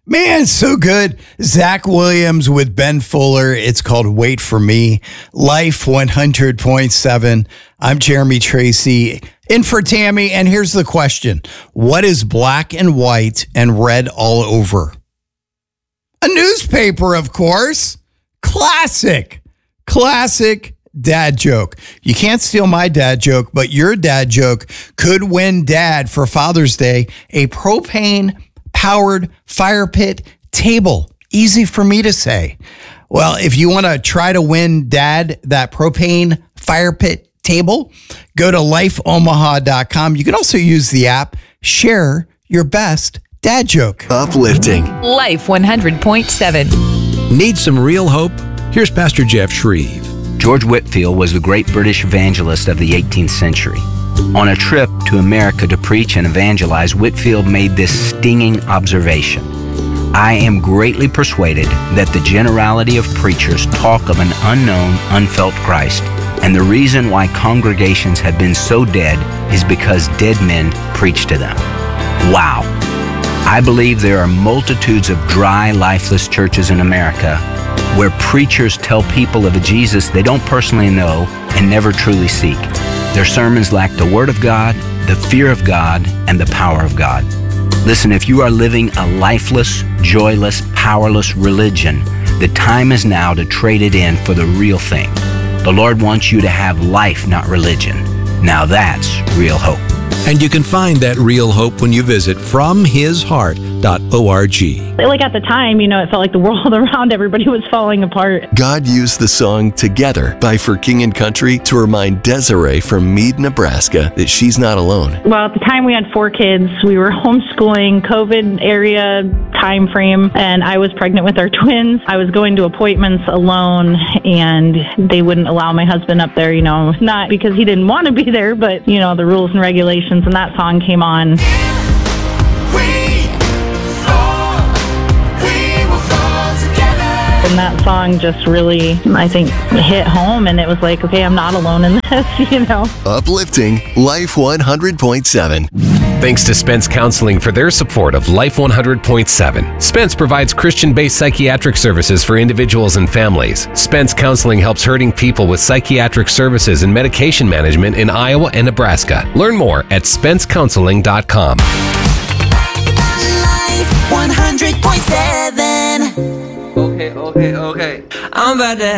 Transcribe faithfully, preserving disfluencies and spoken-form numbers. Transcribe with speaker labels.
Speaker 1: Man, so good. Zach Williams with Ben Fuller. It's called Wait for Me. Life one hundred point seven. I'm Jeremy Tracy, in for Tammy. And here's the question. What is black and white and red all over? A newspaper, of course. Classic. Classic dad joke. You can't steal my dad joke, but your dad joke could win Dad for Father's Day a propane powered fire pit table. Easy for me to say. Well, if you want to try to win Dad that propane fire pit table, go to life omaha dot com. You can also use the app. Share your best dad joke.
Speaker 2: Uplifting.
Speaker 3: Life one hundred point seven.
Speaker 4: Need some real hope? Here's Pastor Jeff Shreve.
Speaker 5: George Whitefield was the great British evangelist of the eighteenth century. On a trip to America to preach and evangelize, Whitefield made this stinging observation. I am greatly persuaded that the generality of preachers talk of an unknown, unfelt Christ, and the reason why congregations have been so dead is because dead men preach to them. Wow. I believe there are multitudes of dry, lifeless churches in America where preachers tell people of a Jesus they don't personally know and never truly seek. Their sermons lack the Word of God, the fear of God, and the power of God. Listen, if you are living a lifeless, joyless, powerless religion, the time is now to trade it in for the real thing. The Lord wants you to have life, not religion. Now that's real hope.
Speaker 4: And you can find that real hope when you visit from his heart dot org.
Speaker 6: Like at the time, you know, it felt like the world around everybody was falling apart.
Speaker 2: God used the song Together by For King and Country to remind Desiree from Meade, Nebraska that she's not alone.
Speaker 6: Well, at the time we had four kids. We were homeschooling, COVID area time frame, and I was pregnant with our twins. I was going to appointments alone, and they wouldn't allow my husband up there, you know, not because he didn't want to be there, but, you know, the rules and regulations, and that song came on. And that song just really, I think, hit home, and it was like, okay, I'm not alone in this, you know.
Speaker 2: Uplifting Life one hundred point seven.
Speaker 7: Thanks to Spence Counseling for their support of Life one hundred point seven. Spence provides Christian-based psychiatric services for individuals and families. Spence Counseling helps hurting people with psychiatric services and medication management in Iowa and Nebraska. Learn more at spence counseling dot com.
Speaker 8: Life one hundred point seven.
Speaker 9: Okay, okay, okay. I'm about to